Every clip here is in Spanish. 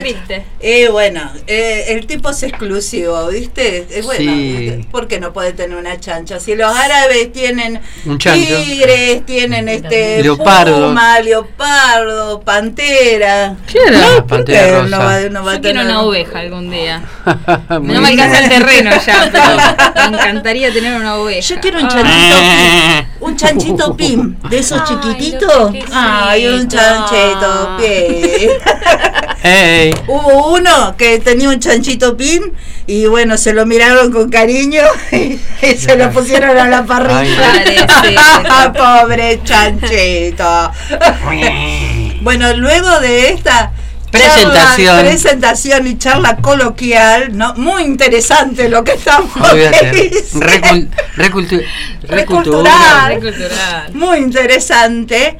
Triste. Bueno, el tipo es exclusivo, ¿viste? Bueno, sí. ¿Por qué no puede tener una chancha? Si los árabes tienen un chancho, tigres, tienen leopardo, puma, leopardo, pantera. ¿Quién era la pantera rosa? Yo quiero una oveja algún día. No me alcanza el terreno ya, pero me encantaría tener una oveja. Yo quiero un chanchito pim, un chanchito pim, de esos chiquititos. Ay, un chanchito pim. Hey. Hubo uno que tenía un chanchito pin y bueno, se lo miraron con cariño y se lo pusieron a la parrilla. Pobre chanchito. Bueno, luego de esta presentación y charla coloquial, ¿no? Muy interesante lo que estamos recultural. Muy interesante.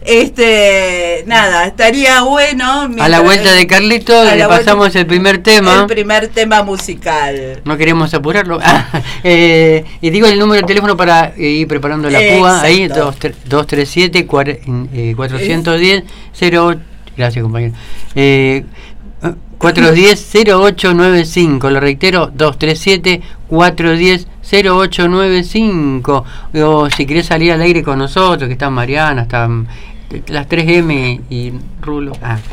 Nada, estaría bueno. A la vuelta de Carlitos le pasamos el primer tema. El primer tema musical. No queremos apurarlo. Y digo el número de teléfono para ir preparando la púa. Ahí, 237 410 08. Gracias, compañero. 410-0895, lo reitero, 237-410-0895. O si querés salir al aire con nosotros, que está Mariana, está las 3M y Rulo.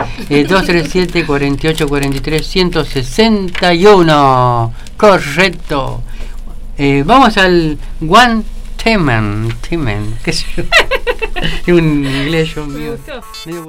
237-4843-161. Correcto. Vamos al One Temen. ¿Qué sé yo? Un inglés yo mío.